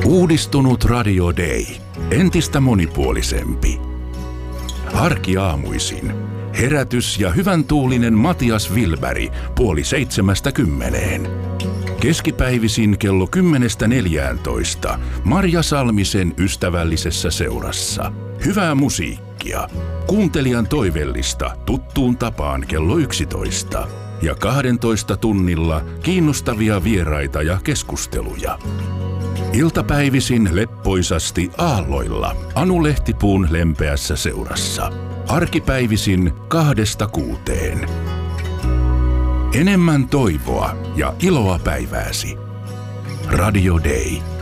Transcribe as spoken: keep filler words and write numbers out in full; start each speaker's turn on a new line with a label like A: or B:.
A: Uudistunut Radio Day. Entistä monipuolisempi. Arkiaamuisin. Herätys ja hyvän tuulinen Matias Wilberg puoli seitsemästä kymmeneen. Keskipäivisin kello kymmenestä neljääntoista Marja Salmisen ystävällisessä seurassa. Hyvää musiikkia. Kuuntelijan toivellista tuttuun tapaan kello yksitoista. Ja kahdentoista tunnilla kiinnostavia vieraita ja keskusteluja. Iltapäivisin leppoisasti aalloilla Anu Lehtipuun lempeässä seurassa. Arkipäivisin kahdesta kuuteen. Enemmän toivoa ja iloa päivääsi. Radio Day.